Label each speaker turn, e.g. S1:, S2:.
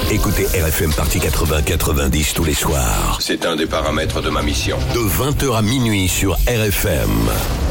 S1: Écoutez RFM Partie 80-90 tous les soirs.
S2: C'est un des paramètres de ma mission.
S1: De 20h à minuit sur RFM.